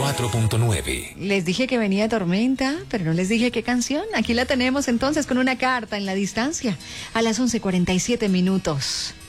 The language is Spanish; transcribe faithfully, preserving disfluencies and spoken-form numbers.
cuatro punto nueve. Les dije que venía tormenta, pero no les dije qué canción. Aquí la tenemos entonces con una carta en la distancia a las once cuarenta y siete minutos.